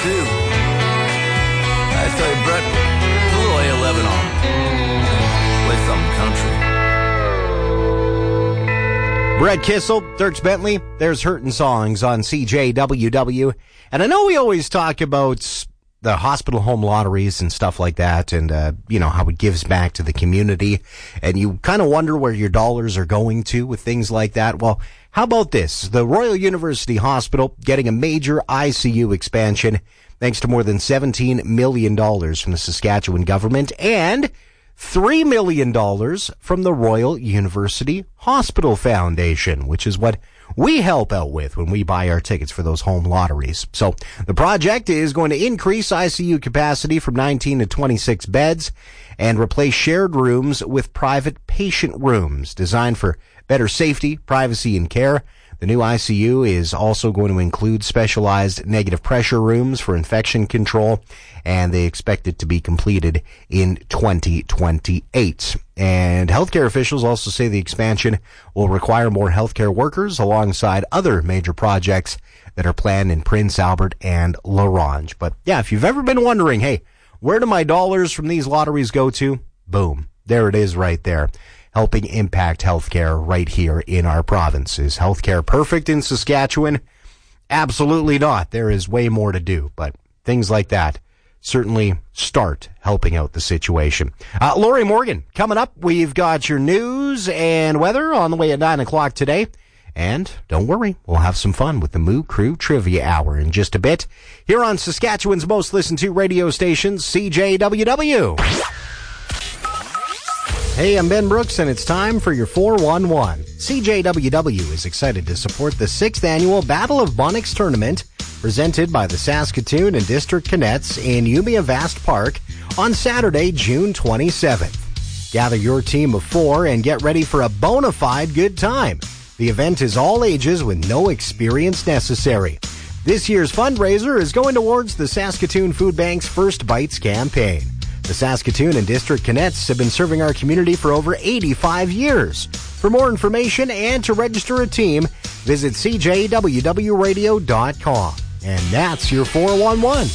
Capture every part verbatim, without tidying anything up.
Crew. I tell you, Brett, a little A eleven on. Play something country. Brett Kissel, Dierks Bentley, there's Hurtin' Songs on C J W W. And I know we always talk about the hospital home lotteries and stuff like that, and, uh, you know, how it gives back to the community. And you kind of wonder where your dollars are going to with things like that. Well, how about this? The Royal University Hospital getting a major I C U expansion thanks to more than seventeen million dollars from the Saskatchewan government and three million dollars from the Royal University Hospital Foundation, which is what we help out with when we buy our tickets for those home lotteries. So the project is going to increase I C U capacity from nineteen to twenty-six beds and replace shared rooms with private patient rooms designed for better safety, privacy, and care. The new I C U is also going to include specialized negative pressure rooms for infection control, and they expect it to be completed in twenty twenty-eight. And healthcare officials also say the expansion will require more healthcare workers alongside other major projects that are planned in Prince Albert and La Ronge. But yeah, if you've ever been wondering, hey, where do my dollars from these lotteries go to? Boom. There it is right there. Helping impact healthcare right here in our province. Is healthcare perfect in Saskatchewan? Absolutely not. There is way more to do, but things like that certainly start helping out the situation. Uh, Lori Morgan, coming up, we've got your news and weather on the way at nine o'clock today. And don't worry, we'll have some fun with the Moo Crew Trivia Hour in just a bit. Here on Saskatchewan's most listened to radio station, C J W W. Hey, I'm Ben Brooks, and it's time for your four one one. C J W W is excited to support the sixth annual Battle of Bonnecks Tournament, presented by the Saskatoon and District Cadets in Umea Vast Park on Saturday, June twenty-seventh. Gather your team of four and get ready for a bona fide good time. The event is all ages with no experience necessary. This year's fundraiser is going towards the Saskatoon Food Bank's First Bites campaign. The Saskatoon and District Cadets have been serving our community for over eighty-five years. For more information and to register a team, visit c j w w radio dot com. And that's your four one one.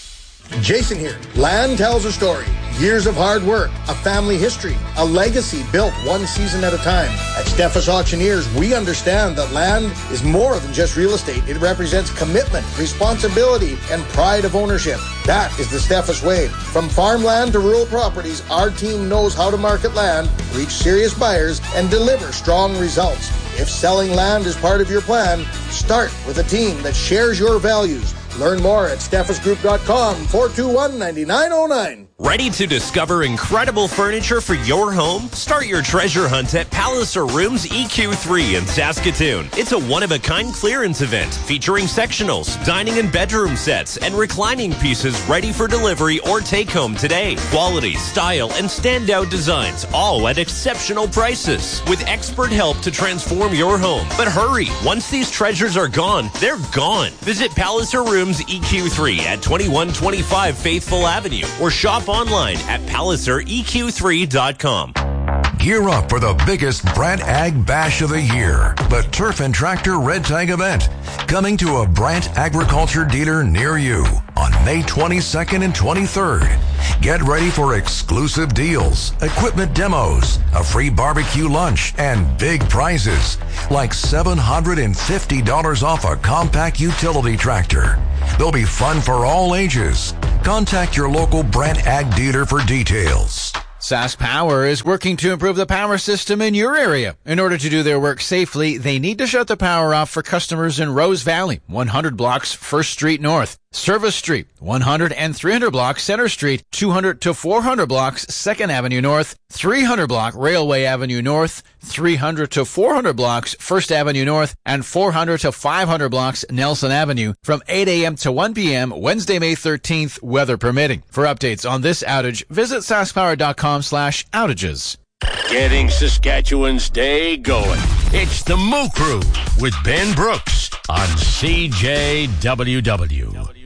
Jason here. Land tells a story. Years of hard work, a family history, a legacy built one season at a time. At Steffes Auctioneers, we understand that land is more than just real estate. It represents commitment, responsibility, and pride of ownership. That is the Steffes way. From farmland to rural properties, our team knows how to market land, reach serious buyers, and deliver strong results. If selling land is part of your plan, start with a team that shares your values. Learn more at steffes group dot com, four two one, nine nine zero nine. Ready to discover incredible furniture for your home? Start your treasure hunt at Palliser Rooms E Q three in Saskatoon. It's a one-of-a-kind clearance event featuring sectionals, dining and bedroom sets, and reclining pieces ready for delivery or take home today. Quality, style, and standout designs, all at exceptional prices, with expert help to transform your home. But hurry, once these treasures are gone, they're gone. Visit Palliser Rooms E Q three at twenty-one twenty-five Faithful Avenue or shop online at palliser e q three dot com. Gear up for the biggest Brant Ag Bash of the year, the Turf and Tractor Red Tag event, coming to a Brant Agriculture dealer near you on May twenty-second and twenty-third. Get ready for exclusive deals, equipment demos, a free barbecue lunch, and big prizes like seven hundred fifty dollars off a compact utility tractor. There'll be fun for all ages. Contact your local Brant Ag dealer for details. Sask Power is working to improve the power system in your area. In order to do their work safely, they need to shut the power off for customers in Rose Valley, one hundred blocks First Street North, Service Street, one hundred and three hundred blocks Center Street, two hundred to four hundred blocks Second Avenue North, three hundred block Railway Avenue North, three hundred to four hundred blocks First Avenue North, and four hundred to five hundred blocks Nelson Avenue from eight a.m. to one p.m. Wednesday, May thirteenth, weather permitting. For updates on this outage, visit sask power dot com slash outages. Getting Saskatchewan's day going. It's the Moo Crew with Ben Brooks on C J W W.